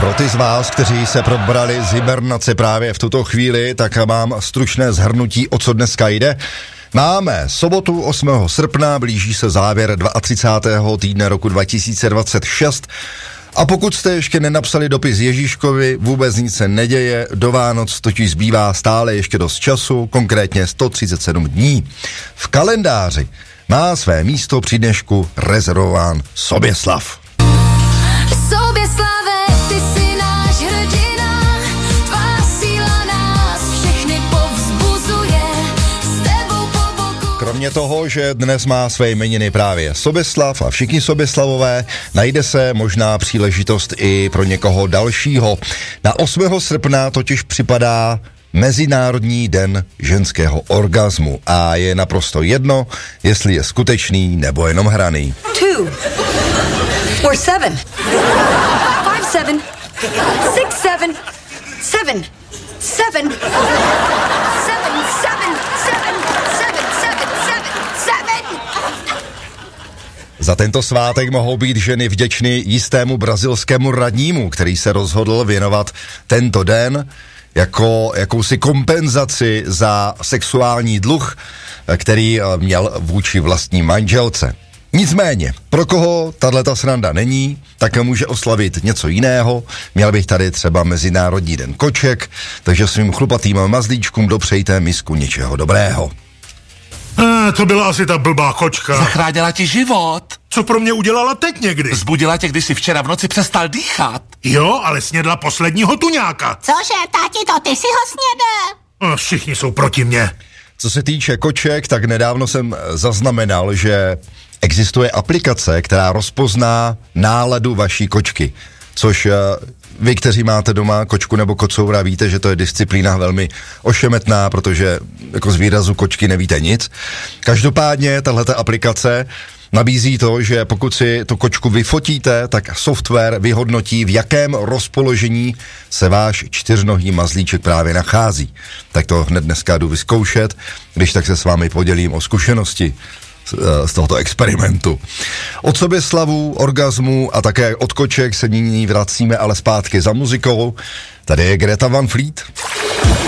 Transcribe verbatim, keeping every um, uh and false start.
Pro ty z vás, kteří se probrali z hibernace právě v tuto chvíli, tak mám stručné shrnutí, o co dneska jde. Máme sobotu osmého srpna, blíží se závěr třicátého druhého týdne roku dva tisíce dvacet šest. A pokud jste ještě nenapsali dopis Ježíškovi, vůbec nic se neděje, do Vánoc totiž zbývá stále ještě dost času, konkrétně sto třicet sedm dní. V kalendáři má své místo při dnešku rezervován Soběslav. Soběslave, ty jsi náš hrdina, tvá síla nás všechny povzbuzuje, s tebou po boku. Kromě toho, že dnes má své jmeniny právě Soběslav a všichni Soběslavové, najde se možná příležitost i pro někoho dalšího. Na osmého srpna totiž připadá Mezinárodní den ženského orgazmu a je naprosto jedno, jestli je skutečný nebo jenom hraný. Two. Or seven. Five, seven. Six, seven. Seven. Seven. Seven, seven, seven, seven, seven, seven, seven. Za tento svátek mohou být ženy vděčny jistému brazilskému radnímu, který se rozhodl věnovat tento den jako jakousi kompenzaci za sexuální dluh, který měl vůči vlastní manželce. Nicméně, pro koho tato sranda není, tak může oslavit něco jiného. Měl bych tady třeba Mezinárodní den koček, takže svým chlupatým mazlíčkům dopřejte misku něčeho dobrého. Eh, to byla asi ta blbá kočka. Zachránila ti život. Co pro mě udělala teď někdy? Zbudila tě, když jsi včera v noci přestal dýchat. Jo, ale snědla posledního tuňáka. Cože, tati, to ty si ho snědl? Eh, všichni jsou proti mně. Co se týče koček, tak nedávno jsem zaznamenal, že existuje aplikace, která rozpozná náladu vaší kočky, což vy, kteří máte doma kočku nebo kocoura, víte, že to je disciplína velmi ošemetná, protože jako z výrazu kočky nevíte nic. Každopádně tahleta aplikace nabízí to, že pokud si tu kočku vyfotíte, tak software vyhodnotí, v jakém rozpoložení se váš čtyřnohý mazlíček právě nachází. Tak to hned dneska jdu vyzkoušet, když tak se s vámi podělím o zkušenosti z tohoto experimentu. Od Soběslavu, orgazmu a také od koček se nyní vracíme ale zpátky za muzikou. Tady je Greta Van Fleet.